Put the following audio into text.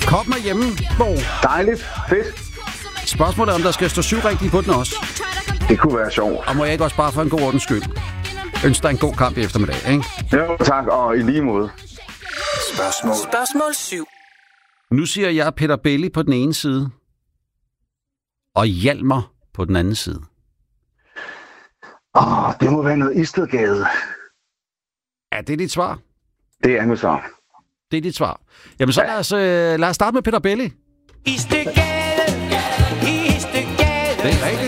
Kom med hjemme, Bo. Dejligt. Fedt. Spørgsmålet er, om der skal stå 7 rigtige på den også. Det kunne være sjovt. Og må jeg ikke også bare for en god ordens skyld ønske dig en god kamp i eftermiddag, ikke? Jo, tak, og i lige måde. Spørgsmål 7. Nu siger jeg Peter Belli på den ene side, og Hjalmar på den anden side. Det må være noget Istedgade. Er det dit svar? Det er mit svar. Det er dit svar. Jamen så lad os starte med Peter Belli. Istedgade. Det er